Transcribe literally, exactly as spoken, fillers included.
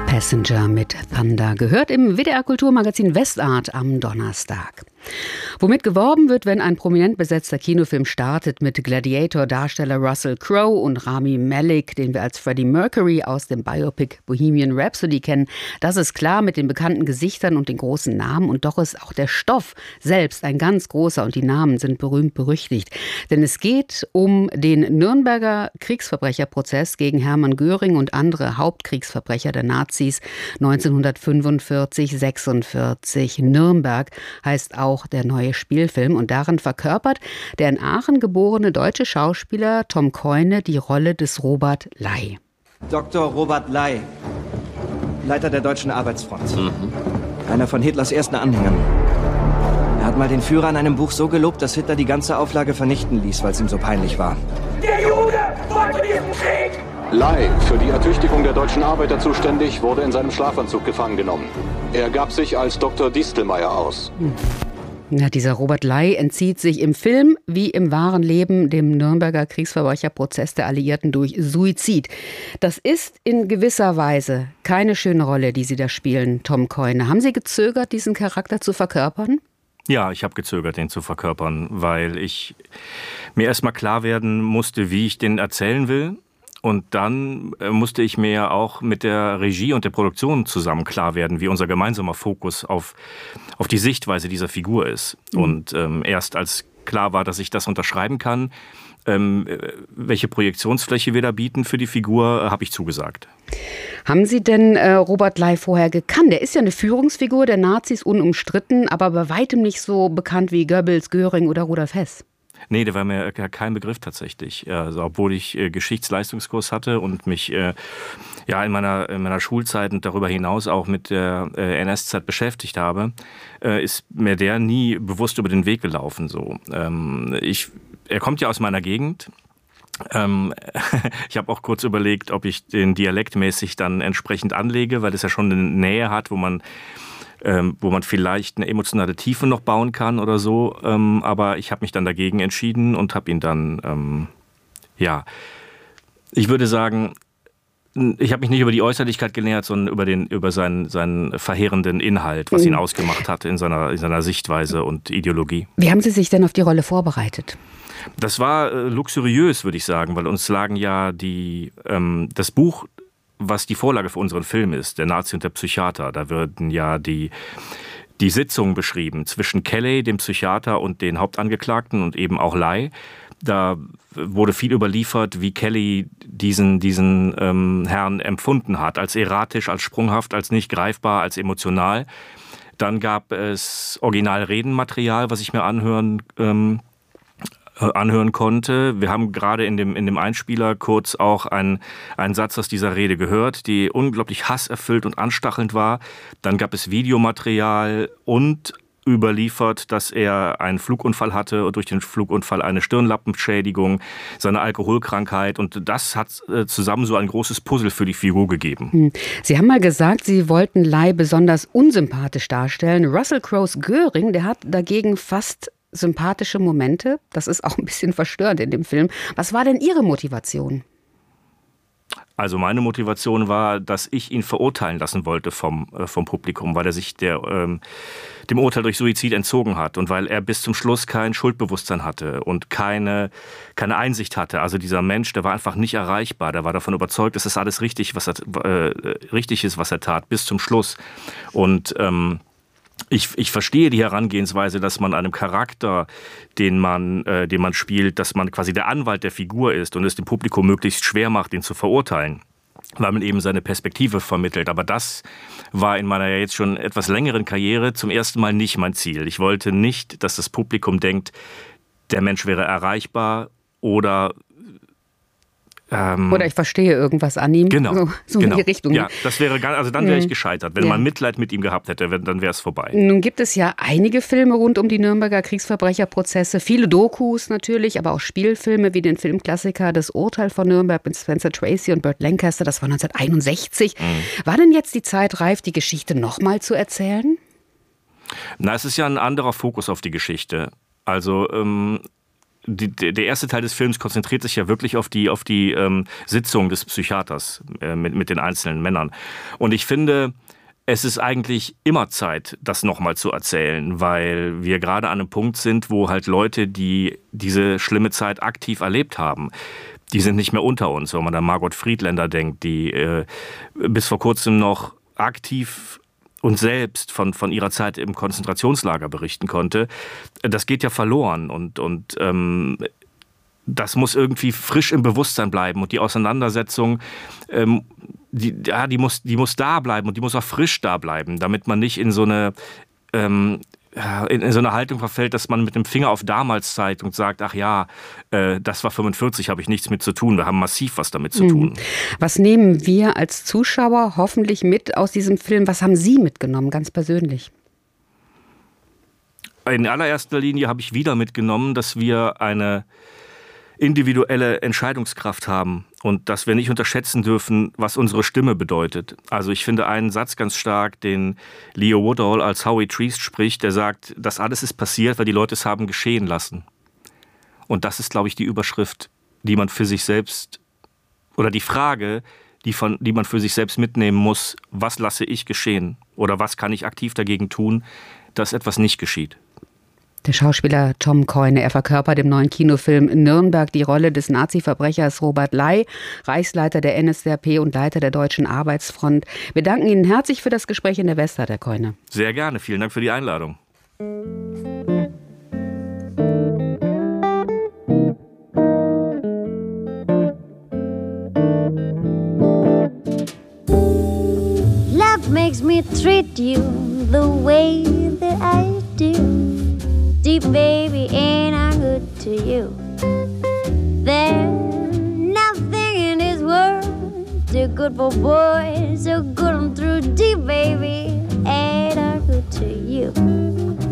Passenger mit Thunder gehört im W D R Kulturmagazin Westart am Donnerstag. Womit geworben wird, wenn ein prominent besetzter Kinofilm startet mit Gladiator-Darsteller Russell Crowe und Rami Malek, den wir als Freddie Mercury aus dem Biopic Bohemian Rhapsody kennen. Das ist klar mit den bekannten Gesichtern und den großen Namen. Und doch ist auch der Stoff selbst ein ganz großer und die Namen sind berühmt berüchtigt. Denn es geht um den Nürnberger Kriegsverbrecherprozess gegen Hermann Göring und andere Hauptkriegsverbrecher der Nazis neunzehnhundertfünfundvierzig sechsundvierzig. Nürnberg heißt auch der neue Spielfilm und darin verkörpert der in Aachen geborene deutsche Schauspieler Tom Keune die Rolle des Robert Ley. Doktor Robert Ley, Leiter der Deutschen Arbeitsfront. Mhm. Einer von Hitlers ersten Anhängern. Er hat mal den Führer in einem Buch so gelobt, dass Hitler die ganze Auflage vernichten ließ, weil es ihm so peinlich war. Der Jude wollte diesen Krieg! Ley, für die Ertüchtigung der deutschen Arbeiter zuständig, wurde in seinem Schlafanzug gefangen genommen. Er gab sich als Doktor Distelmeier aus. Hm. Ja, dieser Robert Ley entzieht sich im Film wie im wahren Leben dem Nürnberger Kriegsverbrecherprozess der Alliierten durch Suizid. Das ist in gewisser Weise keine schöne Rolle, die Sie da spielen, Tom Keune. Haben Sie gezögert, diesen Charakter zu verkörpern? Ja, ich habe gezögert, den zu verkörpern, weil ich mir erstmal klar werden musste, wie ich den erzählen will. Und dann musste ich mir auch mit der Regie und der Produktion zusammen klar werden, wie unser gemeinsamer Fokus auf, auf die Sichtweise dieser Figur ist. Mhm. Und ähm, erst als klar war, dass ich das unterschreiben kann, ähm, welche Projektionsfläche wir da bieten für die Figur, äh, habe ich zugesagt. Haben Sie denn äh, Robert Ley vorher gekannt? Der ist ja eine Führungsfigur der Nazis, unumstritten, aber bei weitem nicht so bekannt wie Goebbels, Göring oder Rudolf Hess. Nee, der war mir kein Begriff tatsächlich. Also, obwohl ich äh, Geschichtsleistungskurs hatte und mich äh, ja in meiner, in meiner Schulzeit und darüber hinaus auch mit der äh, N S-Zeit beschäftigt habe, äh, ist mir der nie bewusst über den Weg gelaufen. So. Ähm, ich, er kommt ja aus meiner Gegend. Ähm, ich habe auch kurz überlegt, ob ich den dialektmäßig dann entsprechend anlege, weil das ja schon eine Nähe hat, wo man Ähm, wo man vielleicht eine emotionale Tiefe noch bauen kann oder so. Ähm, aber ich habe mich dann dagegen entschieden und habe ihn dann, ähm, ja, ich würde sagen, ich habe mich nicht über die Äußerlichkeit genähert, sondern über, den, über seinen, seinen verheerenden Inhalt, was ihn ausgemacht hat in seiner, in seiner Sichtweise und Ideologie. Wie haben Sie sich denn auf die Rolle vorbereitet? Das war äh, luxuriös, würde ich sagen, weil uns lagen ja die, ähm, das Buch, was die Vorlage für unseren Film ist, der Nazi und der Psychiater. Da werden ja die, die Sitzungen beschrieben zwischen Kelley, dem Psychiater, und den Hauptangeklagten und eben auch Ley. Da wurde viel überliefert, wie Kelley diesen, diesen ähm, Herrn empfunden hat, als erratisch, als sprunghaft, als nicht greifbar, als emotional. Dann gab es Originalredenmaterial, was ich mir anhören ähm, anhören konnte. Wir haben gerade in dem, in dem Einspieler kurz auch einen, einen Satz aus dieser Rede gehört, die unglaublich hasserfüllt und anstachelnd war. Dann gab es Videomaterial und überliefert, dass er einen Flugunfall hatte und durch den Flugunfall eine Stirnlappenschädigung, seine Alkoholkrankheit, und das hat zusammen so ein großes Puzzle für die Figur gegeben. Sie haben mal gesagt, Sie wollten Ley besonders unsympathisch darstellen. Russell Crowes Göring, der hat dagegen fast sympathische Momente. Das ist auch ein bisschen verstörend in dem Film. Was war denn Ihre Motivation? Also meine Motivation war, dass ich ihn verurteilen lassen wollte vom, äh, vom Publikum, weil er sich der, ähm, dem Urteil durch Suizid entzogen hat und weil er bis zum Schluss kein Schuldbewusstsein hatte und keine, keine Einsicht hatte. Also dieser Mensch, der war einfach nicht erreichbar. Der war davon überzeugt, dass es alles richtig, was er, äh, richtig ist, was er tat, bis zum Schluss. Und ähm, Ich, ich verstehe die Herangehensweise, dass man einem Charakter, den man, äh, den man spielt, dass man quasi der Anwalt der Figur ist und es dem Publikum möglichst schwer macht, ihn zu verurteilen, weil man eben seine Perspektive vermittelt. Aber das war in meiner jetzt schon etwas längeren Karriere zum ersten Mal nicht mein Ziel. Ich wollte nicht, dass das Publikum denkt, der Mensch wäre erreichbar oder Ähm, Oder ich verstehe irgendwas an ihm. Genau, so, so genau. in die Richtung. Ja, das wäre, also dann wäre ich gescheitert. Wenn ja. man Mitleid mit ihm gehabt hätte, dann wäre es vorbei. Nun gibt es ja einige Filme rund um die Nürnberger Kriegsverbrecherprozesse, viele Dokus natürlich, aber auch Spielfilme wie den Filmklassiker Das Urteil von Nürnberg mit Spencer Tracy und Burt Lancaster, das war neunzehnhunderteinundsechzig. Mhm. War denn jetzt die Zeit reif, die Geschichte nochmal zu erzählen? Na, es ist ja ein anderer Fokus auf die Geschichte. Also ähm, die, der erste Teil des Films konzentriert sich ja wirklich auf die, auf die ähm, Sitzung des Psychiaters äh, mit, mit den einzelnen Männern. Und ich finde, es ist eigentlich immer Zeit, das nochmal zu erzählen, weil wir gerade an einem Punkt sind, wo halt Leute, die diese schlimme Zeit aktiv erlebt haben, die sind nicht mehr unter uns. Wenn man an Margot Friedländer denkt, die äh, bis vor kurzem noch aktiv und selbst von, von ihrer Zeit im Konzentrationslager berichten konnte, das geht ja verloren. Und, und ähm, das muss irgendwie frisch im Bewusstsein bleiben. Und die Auseinandersetzung, ähm, die, ja, die, muss, die muss da bleiben und die muss auch frisch da bleiben, damit man nicht in so eine, ähm, in, in so eine Haltung verfällt, dass man mit dem Finger auf damals zeigt und sagt, ach ja, äh, das war fünfundvierzig, habe ich nichts mit zu tun. Wir haben massiv was damit zu tun. Was nehmen wir als Zuschauer hoffentlich mit aus diesem Film? Was haben Sie mitgenommen, ganz persönlich? In allererster Linie habe ich wieder mitgenommen, dass wir eine individuelle Entscheidungskraft haben und dass wir nicht unterschätzen dürfen, was unsere Stimme bedeutet. Also ich finde einen Satz ganz stark, den Leo Woodall als Howie Triest spricht, der sagt, das alles ist passiert, weil die Leute es haben geschehen lassen. Und das ist, glaube ich, die Überschrift, die man für sich selbst, oder die Frage, die, von, die man für sich selbst mitnehmen muss, was lasse ich geschehen? Oder was kann ich aktiv dagegen tun, dass etwas nicht geschieht? Der Schauspieler Tom Keune, er verkörpert im neuen Kinofilm Nürnberg die Rolle des Nazi-Verbrechers Robert Ley, Reichsleiter der N S D A P und Leiter der Deutschen Arbeitsfront. Wir danken Ihnen herzlich für das Gespräch in der Westart, Herr Keune. Sehr gerne, vielen Dank für die Einladung. Love makes me treat you the way that I do. Deep baby, ain't I good to you? There's nothing in this world too good for boys, so good on through. Deep baby,